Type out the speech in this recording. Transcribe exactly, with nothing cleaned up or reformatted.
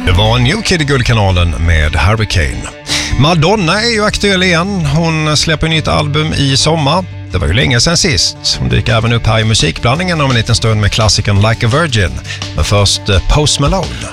Det var New Kid i Guldkanalen med Hurricane. Madonna är ju aktuell igen. Hon släpper nytt album i sommar. Det var ju länge sedan sist. Hon dyker även upp här i musikblandningen om en liten stund med klassikern Like a Virgin. Men först Post Malone.